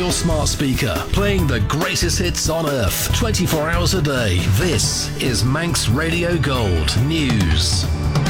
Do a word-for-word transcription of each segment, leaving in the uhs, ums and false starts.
your smart speaker, playing the greatest hits on earth, twenty-four hours a day. This is Manx Radio Gold News.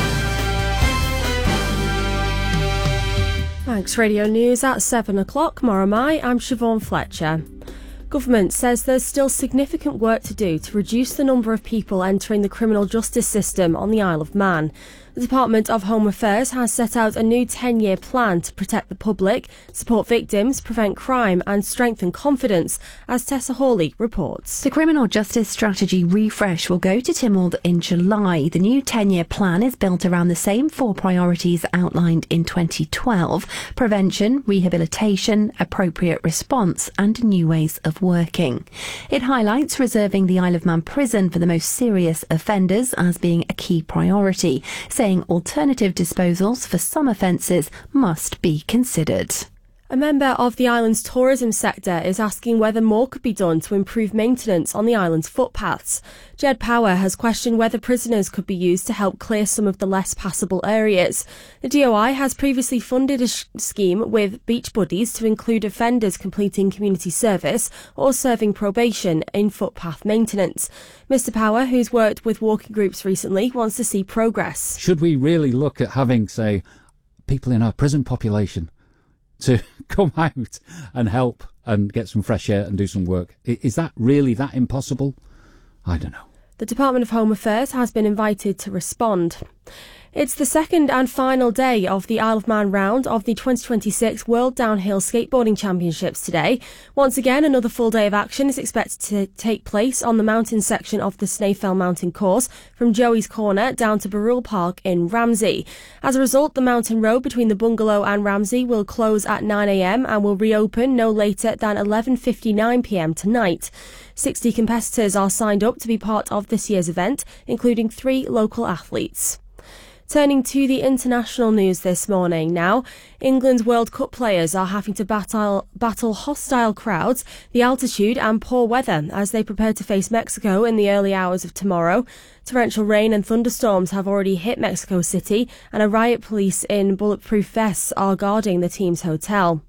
Manx Radio News at seven o'clock. Moramai, I'm Siobhan Fletcher. Government says there's still significant work to do to reduce the number of people entering the criminal justice system on the Isle of Man. The Department of Home Affairs has set out a new ten-year plan to protect the public, support victims, prevent crime and strengthen confidence, as Tessa Hawley reports. The Criminal Justice Strategy refresh will go to Tynwald in July. The new ten-year plan is built around the same four priorities outlined in twenty twelve: prevention, rehabilitation, appropriate response and new ways of working. It highlights reserving the Isle of Man prison for the most serious offenders as being a key priority, saying alternative disposals for some offences must be considered. A member of the island's tourism sector is asking whether more could be done to improve maintenance on the island's footpaths. Jed Power has questioned whether prisoners could be used to help clear some of the less passable areas. The D O I has previously funded a sh- scheme with Beach Buddies to include offenders completing community service or serving probation in footpath maintenance. Mr Power, who's worked with walking groups recently, wants to see progress. Should we really look at having, say, people in our prison population to come out and help and get some fresh air and do some work? Is that really that impossible? I don't know. The Department of Home Affairs has been invited to respond. It's the second and final day of the Isle of Man round of the twenty twenty-six World Downhill Skateboarding Championships today. Once again, another full day of action is expected to take place on the mountain section of the Snaefell Mountain course from Joey's Corner down to Barrule Park in Ramsey. As a result, the mountain road between the bungalow and Ramsey will close at nine a m and will reopen no later than eleven fifty-nine p m tonight. sixty competitors are signed up to be part of this year's event, including three local athletes. Turning to the international news this morning now, England's World Cup players are having to battle, battle hostile crowds, the altitude and poor weather as they prepare to face Mexico in the early hours of tomorrow. Torrential rain and thunderstorms have already hit Mexico City, and a riot police in bulletproof vests are guarding the team's hotel.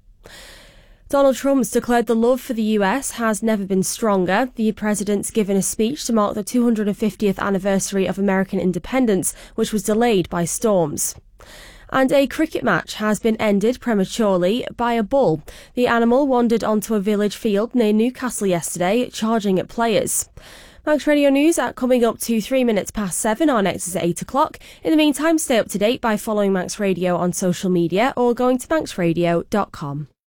Donald Trump's declared the love for the U S has never been stronger. The president's given a speech to mark the two hundred fiftieth anniversary of American independence, which was delayed by storms. And a cricket match has been ended prematurely by a bull. The animal wandered onto a village field near Newcastle yesterday, charging at players. Manx Radio News at coming up to three minutes past seven. Our next is at eight o'clock. In the meantime, stay up to date by following Manx Radio on social media or going to manx radio dot com.